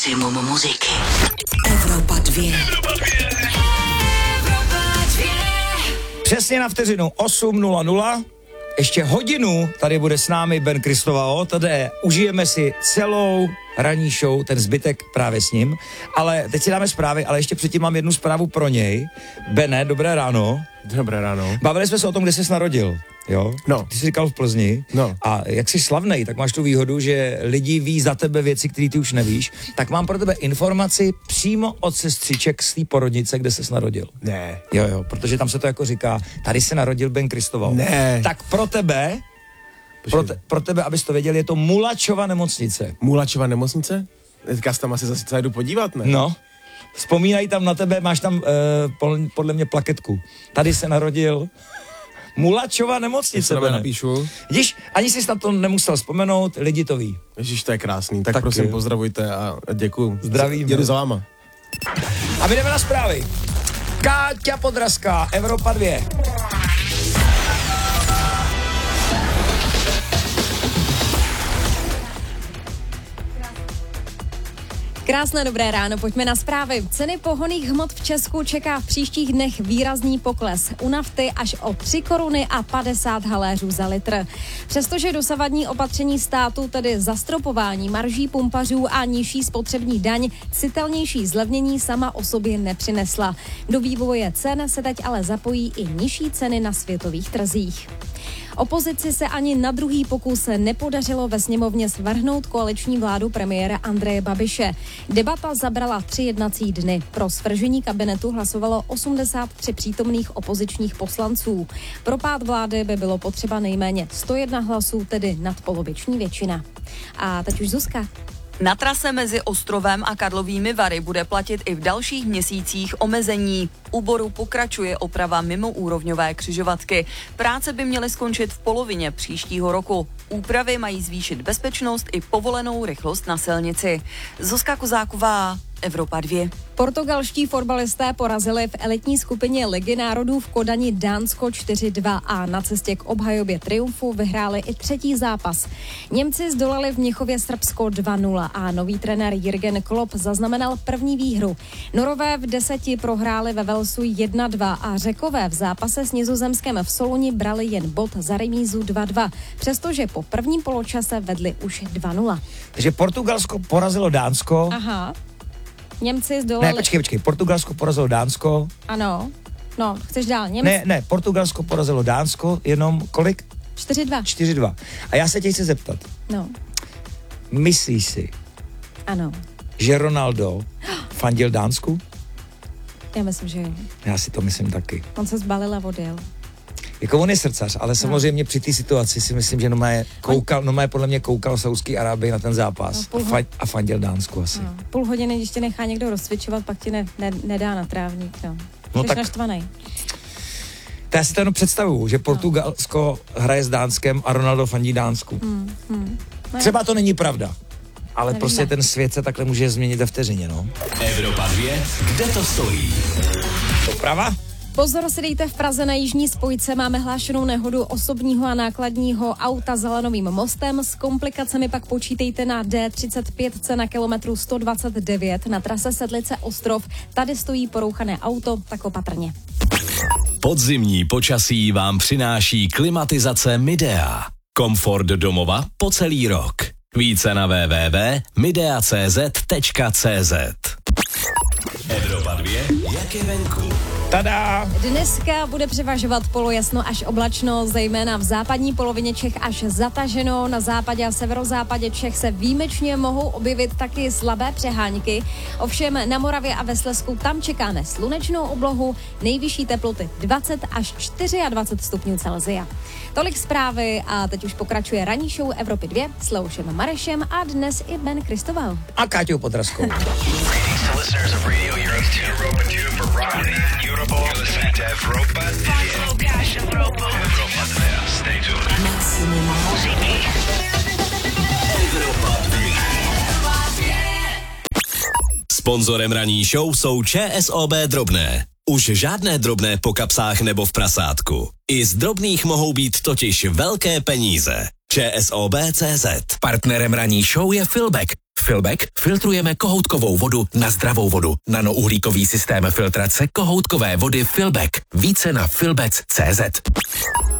Maximum muziky. Evropa 2. Přesně na vteřinu 8:00. Ještě hodinu tady bude s námi Ben Kristovao, tady užijeme si celou ranní show, ten zbytek právě s ním, ale teď si dáme zprávy, ale ještě předtím mám jednu zprávu pro něj. Bene, dobré ráno. Dobré ráno. Bavili jsme se o tom, kde jsi narodil, jo? No. Ty jsi říkal v Plzni. No. A jak jsi slavnej, tak máš tu výhodu, že lidi ví za tebe věci, které ty už nevíš. Tak mám pro tebe informaci přímo od sestřiček z té porodnice, kde jsi narodil. Ne. Jo, protože tam se to jako říká, tady se narodil Ben Kristovao. Ne. Tak pro tebe, pro tebe, abys to věděl, je to Mulačova nemocnice. Mulačova nemocnice? Teďka se tam asi zase jdu podívat, ne? No. Vzpomínají tam na tebe, máš tam podle mě plaketku. Tady se narodil Mulačova nemocnice. To napíšu. Vidíš, ani jsi na to nemusel vzpomenout, lidi to ví. Ježíš, to je krásný. Tak Tak prosím, jo. pozdravujte a děkuju. Zdravím. Jedu za váma. A my jdeme na zprávy. Káťa Podrazká, Evropa 2. Krásné dobré ráno, pojďme na zprávy. Ceny pohonných hmot v Česku čeká v příštích dnech výrazný pokles. U nafty až o 3 koruny a 50 haléřů za litr. Přestože dosavadní opatření státu, tedy zastropování marží pumpařů a nižší spotřební daň, citelnější zlevnění sama o sobě nepřinesla. Do vývoje cen se teď ale zapojí i nižší ceny na světových trzích. Opozici se ani na druhý pokus nepodařilo ve sněmovně svrhnout koaliční vládu premiéra Andreje Babiše. Debata zabrala 3 jednací dny. Pro svržení kabinetu hlasovalo 83 přítomných opozičních poslanců. Pro pád vlády by bylo potřeba nejméně 101 hlasů, tedy nadpoloviční většina. A teď už Zuzka. Na trase mezi Ostrovem a Karlovými Vary bude platit i v dalších měsících omezení. U Boru pokračuje oprava mimoúrovňové křižovatky. Práce by měly skončit v polovině příštího roku. Úpravy mají zvýšit bezpečnost i povolenou rychlost na silnici. Zuzka Kozáková, Evropa 2. Portugalští fotbalisté porazili v elitní skupině Ligy národů v Kodani Dánsko 4-2 a na cestě k obhajobě triumfu vyhráli i třetí zápas. Němci zdolali v Mnichově Srbsko 2-0 a nový trenér Jürgen Klopp zaznamenal první výhru. Norové v 10 prohráli ve Velsu 1-2 a Řekové v zápase s Nizozemskem v Soluni brali jen bod za remízu 2-2, přestože po prvním poločase vedli už 2-0. Takže Portugalsko porazilo Dánsko. Aha. Němci zdolali... Ne, počkej, Portugalsko porazilo Dánsko. Ano. No, chceš dál? Němci... Ne, Portugalsko porazilo Dánsko, jenom kolik? 4-2. 4-2. A já se tě chci zeptat. No, Myslíš si, ano. že Ronaldo fandil Dánsku? Já myslím, že jo. Já si to myslím taky. On se zbalil a odjel. Jako on je srdcař, ale samozřejmě při té situaci si myslím, že podle mě koukal Saúdské Arábii na ten zápas a fandil Dánsku asi. No, půl hodiny, když tě nechá někdo rozcvičovat, pak ti nedá na trávník, no. No Jsi tak- naštvanej. To já si to jenom představuju, že Portugalsko hraje s Dánskem a Ronaldo fandí Dánsku. No, Třeba to není pravda, ale Nevíme. prostě ten svět se takhle může změnit ve vteřině, no. Evropa 2, kde to stojí? Doprava? Pozor si dejte, v Praze na jižní spojce máme hlášenou nehodu osobního a nákladního auta za Lanovým mostem. S komplikacemi pak počítejte na D35 na kilometru 129 na trase Sedlice Ostrov. Tady stojí porouchané auto, tak opatrně. Podzimní počasí vám přináší klimatizace Midea. Komfort domova po celý rok. Více na www.midea.cz. Evropa 2, jak je venku? Tada! Dneska bude převažovat polojasno až oblačno, zejména v západní polovině Čech až zataženo. Na západě a severozápadě Čech se výjimečně mohou objevit taky slabé přehánky. Ovšem na Moravě a ve Slezsku tam čekáme slunečnou oblohu, nejvyšší teploty 20 až 24 stupňů Celsia. Tolik zprávy a teď už pokračuje ranní show Evropy 2 s Leošem Marešem a dnes i Ben Kristoval. A Káťou Podrazkou. Maximum muziky. Sponzorem ranní show jsou ČSOB Drobné. Už žádné drobné po kapsách nebo v prasátku. I z drobných mohou být totiž velké peníze. ČSOB.cz. Partnerem ranní show je Filbek, Filbek filtrujeme kohoutkovou vodu na zdravou vodu. Nanouhlíkový systém filtrace kohoutkové vody Filbek. Více na filbec.cz.